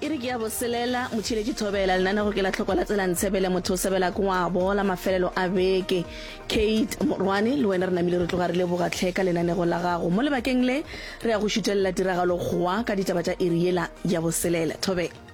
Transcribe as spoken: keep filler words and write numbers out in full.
iri ke ya boselela motšhiletši thobela lenane go ke la tlhoko la tsela ntshebele motho o sebela ko wa bola mafelelo a beke Kate Morwane le wena re namile re tloga re le bogatlheka lenanego la gago mo lebakeng le re ya go šutelela tiragalo goa ka ditaba tša iri yela ya boselela Thobela.